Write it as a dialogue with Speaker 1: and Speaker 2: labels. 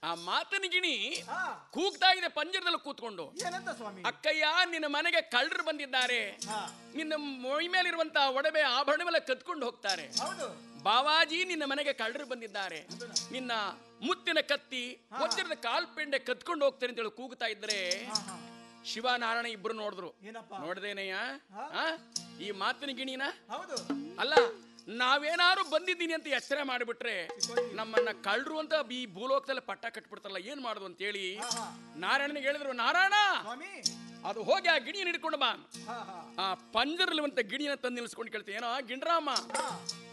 Speaker 1: ಆ ಮಾತನ ಗಿಣಿ
Speaker 2: ಹಾ
Speaker 1: ಕೂಗ್ತಾ ಇದೆ ಪಂಜರದಲ್ಲಿ ಕೂತ್ಕೊಂಡು.
Speaker 2: ಏನಂತ ಸ್ವಾಮಿ?
Speaker 1: ಅಕ್ಕಯ್ಯ, ನಿನ್ನ ಮನೆಗೆ ಕಳ್ಳರು ಬಂದಿದ್ದಾರೆ,
Speaker 2: ಹಾ
Speaker 1: ನಿನ್ನ ಮೈ ಮೇಲಿರುವಂತ ಒಡವೆ ಆಭರಣವೆಲ್ಲ ಕತ್ಕೊಂಡು ಹೋಗ್ತಾರೆ.
Speaker 2: ಹೌದು.
Speaker 1: ಬಾವಾಜಿ, ನಿನ್ನ ಮನೆಗೆ ಕಳ್ಳರು ಬಂದಿದ್ದಾರೆ, ನಿನ್ನ ಮುತ್ತಿನ ಕತ್ತಿ ವಜ್ರದ ಕಾಲ್ಪೆಂಡೆ ಕತ್ಕೊಂಡು ಹೋಗ್ತಾರೆ ಅಂತ ಹೇಳಿ ಕೂಗ್ತಾ ಇದ್ರೆ
Speaker 2: ಹಾ ಹಾ
Speaker 1: ಶಿವನಾರಾಯಣ ಇಬ್ರು ನೋಡಿದ್ರು.
Speaker 2: ಏನಪ್ಪ?
Speaker 1: ನೋಡ್ದೇನಯ್ಯ ಈ ಮಾತಿನ ಗಿಣಿನ?
Speaker 2: ಹೌದು.
Speaker 1: ಅಲ್ಲ, ನಾವೇನಾರು ಬಂದಿದ್ದೀನಿ ಅಂತ ಎಚ್ಚರ ಮಾಡಿಬಿಟ್ರೆ ನಮ್ಮನ್ನ ಕಳ್ಳರು ಅಂತ ಈ ಭೂಲೋಕದಲ್ಲಿ ಪಟ್ಟ ಕಟ್ಬಿಡ್ತಾರಲ್ಲ, ಏನ್ ಮಾಡುದು ಅಂತ ಹೇಳಿ
Speaker 2: ಹಾ
Speaker 1: ನಾರಾಯಣನಿಗೆ ಹೇಳಿದ್ರು, ನಾರಾಯಣ
Speaker 2: ಸ್ವಾಮಿ.
Speaker 1: ಅದು ಹೋಗಿ ಆ ಗಿಣಿಯನ್ನು ಹಿಡ್ಕೊಂಡು ಬಾ.
Speaker 2: ಹಾ ಹಾ
Speaker 1: ಆ ಪಂಜರಲ್ಲಿರುವಂತ ಗಿಣಿಯನ್ನು ತಂದು ನಿಲ್ಸ್ಕೊಂಡು ಕೇಳ್ತೀನಿ, ಏನೋ ಗಿಂಡ್ರಾಮ,
Speaker 2: ಹಾ